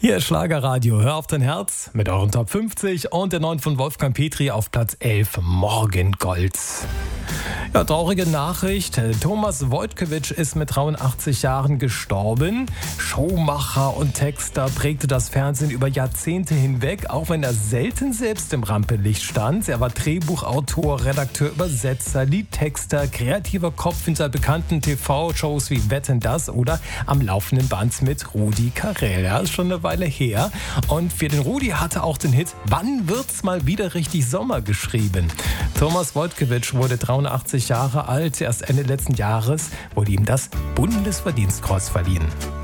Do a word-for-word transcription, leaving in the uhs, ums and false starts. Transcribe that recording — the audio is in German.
Hier ist Schlagerradio, hör auf dein Herz mit euren Top fünfzig und der neuen von Wolfgang Petri auf Platz elf, Morgengold. Ja, traurige Nachricht. Thomas Wojtkiewicz ist mit dreiundachtzig Jahren gestorben. Showmacher und Texter prägte das Fernsehen über Jahrzehnte hinweg, auch wenn er selten selbst im Rampenlicht stand. Er war Drehbuchautor, Redakteur, Übersetzer, Liedtexter, kreativer Kopf hinter bekannten T V-Shows wie Wetten, das oder am laufenden Band mit Rudi Carrell. Ja, ist schon eine Weile her. Und für den Rudi hatte auch den Hit "Wann wird's mal wieder richtig Sommer" geschrieben. Thomas Wojtkiewicz wurde dreiundachtzig Jahre alt. Erst Ende letzten Jahres wurde ihm das Bundesverdienstkreuz verliehen.